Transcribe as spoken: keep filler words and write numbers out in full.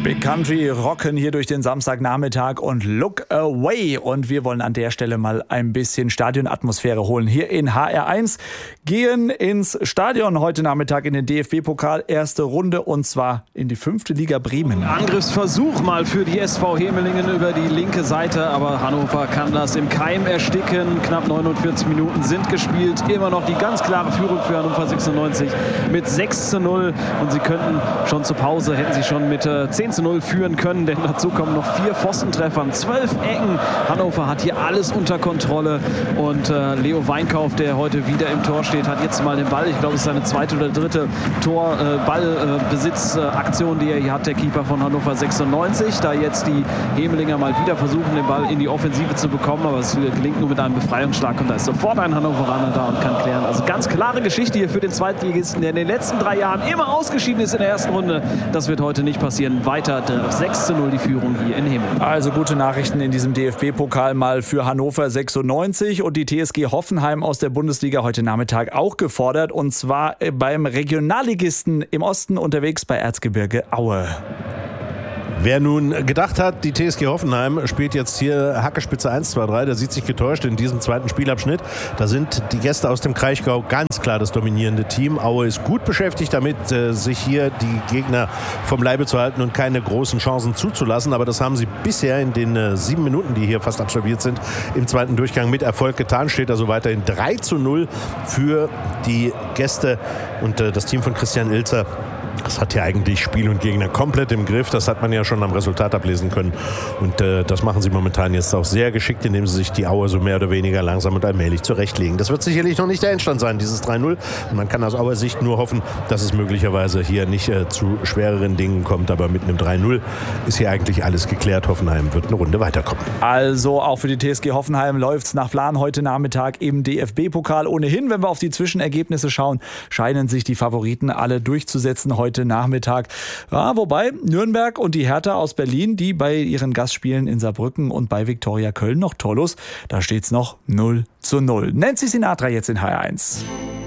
Big Country rocken hier durch den Samstagnachmittag und Look Away. Und wir wollen an der Stelle mal ein bisschen Stadionatmosphäre holen. Hier in H R eins gehen ins Stadion heute Nachmittag in den D F B-Pokal. Erste Runde und zwar in die fünfte Liga Bremen. Angriffsversuch mal für die S V Hemelingen über die linke Seite. Aber Hannover kann das im Keim ersticken. Knapp neunundvierzig Minuten sind gespielt. Immer noch die ganz klare Führung für Hannover sechsundneunzig mit sechs zu null. Und sie könnten schon zur Pause, hätten sie schon mit äh, zehn zu null führen können, denn dazu kommen noch vier Pfostentreffer, zwölf Ecken. Hannover hat hier alles unter Kontrolle und äh, Leo Weinkauf, der heute wieder im Tor steht, hat jetzt mal den Ball. Ich glaube, es ist seine zweite oder dritte Tor, äh, Ballbesitzaktion, äh, die er hier hat, der Keeper von Hannover sechsundneunzig. Da jetzt die Hemelinger mal wieder versuchen, den Ball in die Offensive zu bekommen, aber es gelingt nur mit einem Befreiungsschlag und da ist sofort ein Hannoveraner da und kann klären. Also ganz klare Geschichte hier für den Zweitligisten, der in den letzten drei Jahren immer ausgeschieden ist in der ersten Runde. Das wird heute nicht passieren. Weiter sechs zu null die Führung hier in Hemelingen. Also gute Nachrichten in diesem D F B-Pokal mal für Hannover sechsundneunzig und die T S G Hoffenheim aus der Bundesliga heute Nachmittag auch gefordert und zwar beim Regionalligisten im Osten unterwegs bei Erzgebirge Aue. Wer nun gedacht hat, die T S G Hoffenheim spielt jetzt hier Hackespitze eins, zwei, drei, der sieht sich getäuscht in diesem zweiten Spielabschnitt. Da sind die Gäste aus dem Kraichgau ganz klar das dominierende Team. Aue ist gut beschäftigt damit, sich hier die Gegner vom Leibe zu halten und keine großen Chancen zuzulassen. Aber das haben sie bisher in den sieben Minuten, die hier fast absolviert sind, im zweiten Durchgang mit Erfolg getan. Steht also weiterhin drei zu null für die Gäste und das Team von Christian Ilzer. Das hat ja eigentlich Spiel und Gegner komplett im Griff. Das hat man ja schon am Resultat ablesen können. Und äh, das machen sie momentan jetzt auch sehr geschickt, indem sie sich die Aue so mehr oder weniger langsam und allmählich zurechtlegen. Das wird sicherlich noch nicht der Endstand sein, dieses drei null. Und man kann aus Auer Sicht nur hoffen, dass es möglicherweise hier nicht äh, zu schwereren Dingen kommt. Aber mit einem drei null ist hier eigentlich alles geklärt. Hoffenheim wird eine Runde weiterkommen. Also auch für die T S G Hoffenheim läuft es nach Plan heute Nachmittag im D F B-Pokal. Ohnehin, wenn wir auf die Zwischenergebnisse schauen, scheinen sich die Favoriten alle durchzusetzen heute Nachmittag. Ja, wobei Nürnberg und die Hertha aus Berlin, die bei ihren Gastspielen in Saarbrücken und bei Viktoria Köln noch torlos, da steht's noch null zu null. Nancy Sinatra jetzt in H R eins.